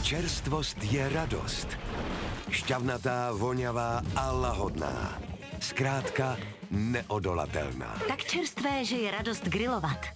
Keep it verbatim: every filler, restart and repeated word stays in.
Čerstvost je radost. Šťavnatá, voňavá a lahodná. Zkrátka neodolatelná. Tak čerstvé, že je radost grilovat.